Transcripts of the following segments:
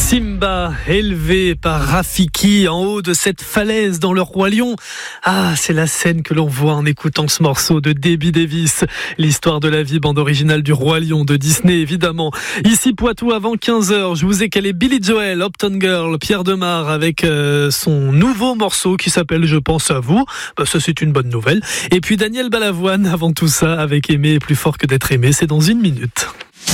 Simba, élevé par Rafiki en haut de cette falaise dans le Roi Lion. Ah, c'est la scène que l'on voit en écoutant ce morceau de Debbie Davis. L'histoire de la vie, bande originale du Roi Lion de Disney, évidemment. Ici Poitou, avant 15h, je vous ai calé Billy Joel, Uptown Girl, Pierre Demar avec son nouveau morceau qui s'appelle Je pense à vous. Ça, c'est une bonne nouvelle. Et puis Daniel Balavoine, avant tout ça, avec Aimer est plus fort que d'être aimé. C'est dans une minute.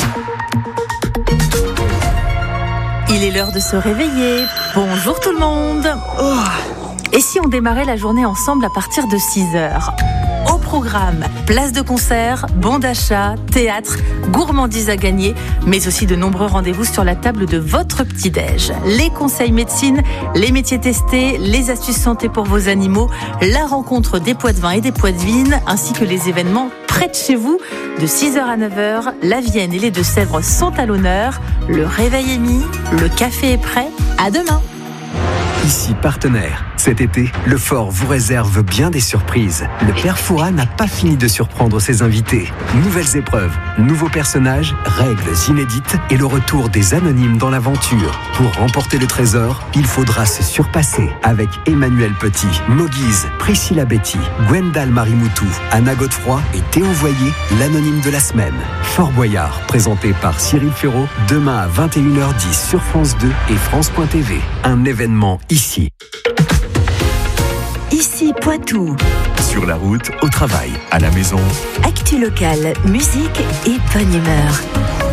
Il est l'heure de se réveiller. Bonjour tout le monde. Et si on démarrait la journée ensemble à partir de 6h? Au programme, place de concert, bons d'achat, théâtre, gourmandises à gagner, mais aussi de nombreux rendez-vous sur la table de votre petit-déj. Les conseils médecine, les métiers testés, les astuces santé pour vos animaux, la rencontre des Poitevins et des Poitevines, ainsi que les événements près de chez vous. De 6h à 9h, la Vienne et les Deux-Sèvres sont à l'honneur. Le réveil est mis, le café est prêt. À demain. Ici Partenaire. Cet été, le Fort vous réserve bien des surprises. Le Père Fouras n'a pas fini de surprendre ses invités. Nouvelles épreuves, nouveaux personnages, règles inédites et le retour des anonymes dans l'aventure. Pour remporter le trésor, il faudra se surpasser avec Emmanuel Petit, Moguise, Priscilla Betty, Gwendal Marimoutou, Anna Godefroy et Théo Voyer, l'anonyme de la semaine. Fort Boyard, présenté par Cyril Ferraud, demain à 21h10 sur France 2 et France.tv. Un événement ici. Ici Poitou. Sur la route, au travail, à la maison. Actu locale, musique et bonne humeur.